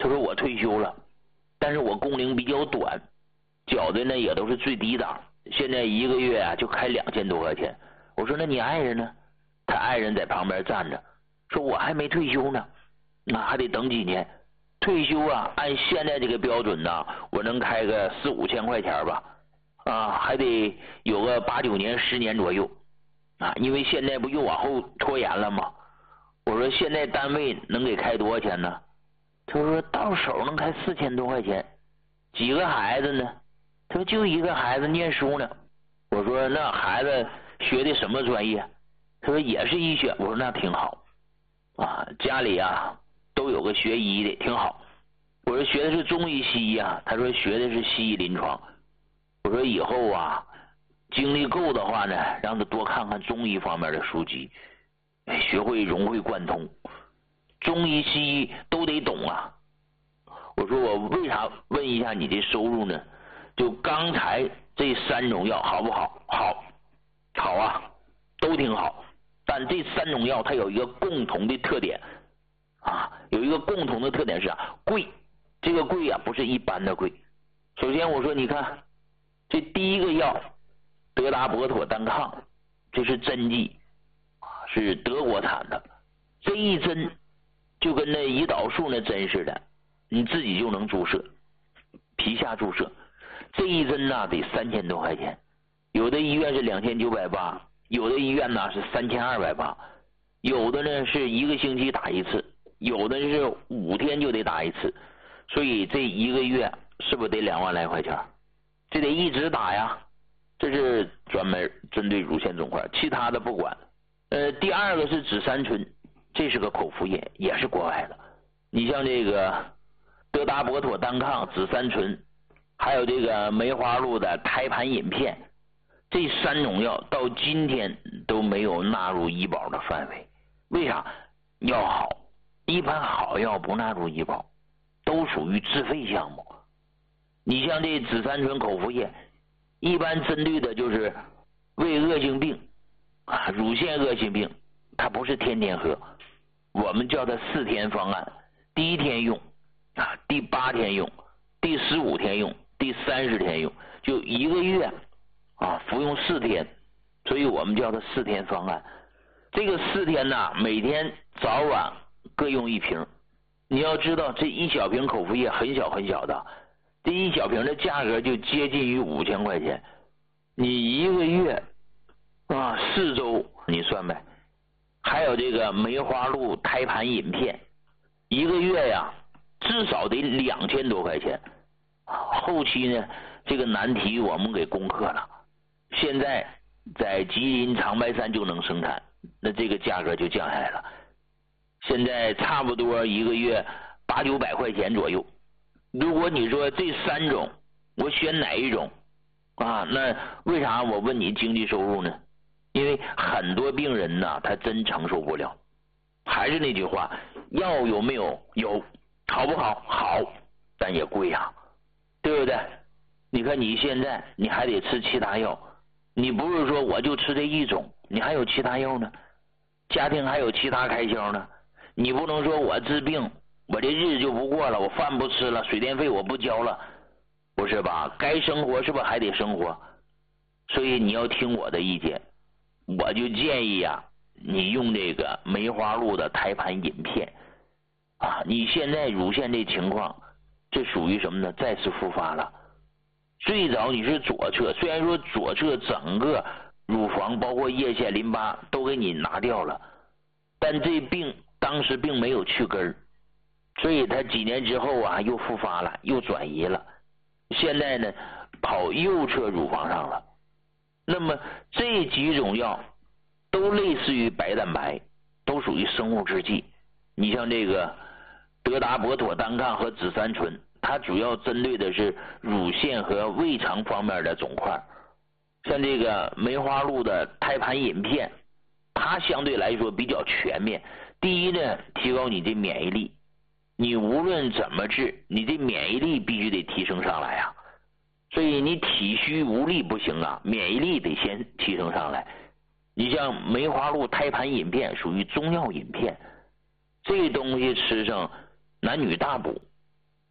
他说我退休了，但是我工龄比较短，缴的呢也都是最低档，现在一个月啊就开2000多块钱。我说那你爱人呢？他爱人在旁边站着，说我还没退休呢，那还得等几年。退休啊，按现在这个标准呢，我能开个4、5千块钱吧，还得有个8、9年、10年左右啊，因为现在不又往后拖延了吗？我说现在单位能给开多少钱呢？他说到手能开4000多块钱。几个孩子呢？他说就一个孩子念书呢。我说那孩子学的什么专业？他说也是医学。我说那挺好啊，家里啊都有个学医的，挺好。我说学的是中医西医啊，他说学的是西医临床。我说以后啊精力够的话呢，让他多看看中医方面的书籍，学会融会贯通，中医西医都得懂啊。我说我为啥问一下你的收入呢？就刚才这3种药好不好？好啊，都挺好。但这3种药它有一个共同的特点啊，有一个共同的特点是贵。这个贵啊不是一般的贵。首先我说你看这第一个药德达博妥单抗，这是针剂，是德国产的。这一针就跟那胰岛素那针似的，你自己就能注射，皮下注射。这一针呢得3000多块钱，有的医院是2980，有的医院呢是3280，有的呢是1个星期打一次，有的是5天就得打一次，所以这1个月是不是得2万来块钱？这得一直打呀。这是专门针对乳腺肿块，其他的不管。第二个是紫杉醇，这是个口服液，也是国外的。你像这个德达博妥单抗、紫杉醇，还有这个梅花鹿的胎盘饮片，这3种药到今天都没有纳入医保的范围。为啥？药好，一般好药不纳入医保，都属于自费项目。你像这紫杉醇口服液，一般针对的就是胃恶性病啊，乳腺恶性病，它不是天天喝，我们叫它4天方案，第1天用啊，第8天用，第15天用，第30天用，就1个月啊服用4天，所以我们叫它4天方案。这个4天呢，每天早晚各用1瓶。你要知道这1小瓶口服液很小很小的，这1小瓶的价格就接近于5000块钱，你1个月啊4周你算呗。还有这个梅花鹿胎盘饮片，1个月呀至少得2000多块钱。后期呢这个难题我们给攻克了，现在在吉林长白山就能生产，那这个价格就降下来了，现在差不多1个月800、900块钱左右。如果你说这3种我选哪一种啊？那为啥我问你经济收入呢？因为很多病人呢他真承受不了。还是那句话，药有没有？有。好不好？好，但也贵啊，对不对？你看你现在你还得吃其他药，你不是说我就吃这一种，你还有其他药呢，家庭还有其他开销呢。你不能说我治病我这日子就不过了，我饭不吃了，水电费我不交了，不是吧？该生活是不是还得生活？所以你要听我的意见，我就建议你用这个梅花鹿的胎盘饮片啊。你现在乳腺这情况，这属于什么呢？再次复发了。最早你是左侧，虽然说左侧整个乳房包括腋腺淋巴都给你拿掉了，但这病当时并没有去根儿，所以他几年之后又复发了，又转移了，现在呢跑右侧乳房上了。那么这几种药都类似于白蛋白，都属于生物制剂。你像这个德达博妥单抗和紫杉醇，它主要针对的是乳腺和胃肠方面的肿块。像这个梅花鹿的胎盘饮片，它相对来说比较全面。第一呢，提高你的免疫力，你无论怎么治，你的免疫力必须得提升上来啊。所以你体虚无力不行啊，免疫力得先提升上来。你像梅花鹿胎盘饮片属于中药饮片，这东西吃上男女大补，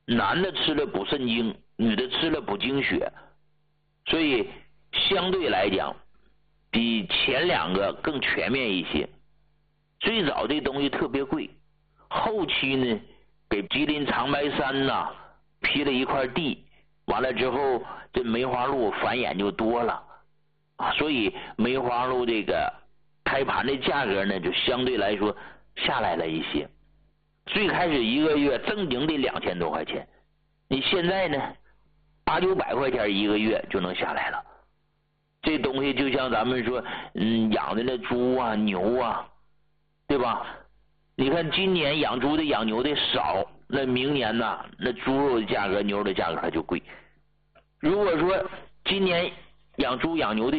男的吃了补肾精，女的吃了补精血，所以相对来讲比前两个更全面一些。最早这东西特别贵，后期呢给吉林长白山呐批了一块地，完了之后这梅花鹿繁衍就多了啊，所以梅花鹿这个开盘的价格呢就相对来说下来了一些。最开始一个月正经得2000多块钱，你现在呢800-900块钱一个月就能下来了。这东西就像咱们说养的那猪啊牛啊，对吧？你看今年养猪的养牛的少，那明年呢那猪肉的价格牛肉的价格它就贵。如果说今年养猪养牛的